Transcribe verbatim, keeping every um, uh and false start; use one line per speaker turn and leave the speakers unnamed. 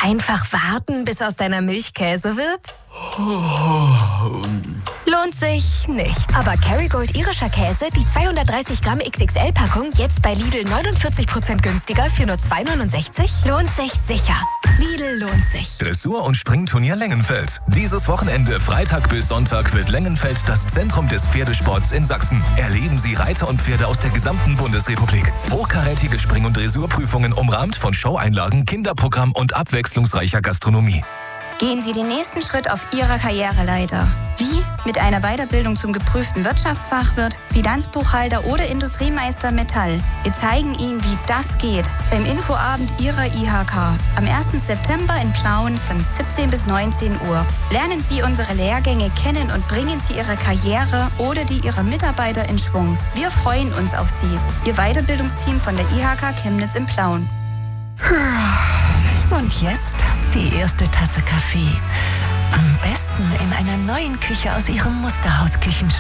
Einfach warten, bis aus deiner Milch Käse wird? Lohnt sich nicht. Aber Kerrygold irischer Käse, die zweihundertdreißig Gramm X X L-Packung, jetzt bei Lidl neunundvierzig Prozent günstiger für nur zwei neunundsechzig, lohnt sich sicher. Lidl lohnt sich.
Dressur- und Springturnier Lengenfeld. Dieses Wochenende, Freitag bis Sonntag, wird Lengenfeld das Zentrum des Pferdesports in Sachsen. Erleben Sie Reiter und Pferde aus der gesamten Bundesrepublik. Hochkarätige Spring- und Dressurprüfungen umrahmt von Showeinlagen, Kinderprogramm und abwechslungsreicher Gastronomie.
Gehen Sie den nächsten Schritt auf Ihrer Karriereleiter. Wie? Mit einer Weiterbildung zum geprüften Wirtschaftsfachwirt, Bilanzbuchhalter oder Industriemeister Metall. Wir zeigen Ihnen, wie das geht. Beim Infoabend Ihrer I H K. Am ersten September in Plauen von siebzehn bis neunzehn Uhr. Lernen Sie unsere Lehrgänge kennen und bringen Sie Ihre Karriere oder die Ihrer Mitarbeiter in Schwung. Wir freuen uns auf Sie. Ihr Weiterbildungsteam von der I H K Chemnitz in Plauen.
Und jetzt die erste Tasse Kaffee. Am besten in einer neuen Küche aus Ihrem Musterhausküchen.